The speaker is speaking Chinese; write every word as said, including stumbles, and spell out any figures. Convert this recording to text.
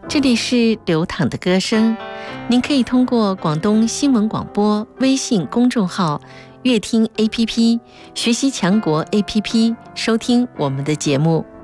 这里是流淌的歌声，您可以通过广东新闻广播微信公众号、乐听 A P P、学习强国 A P P 收听我们的节目。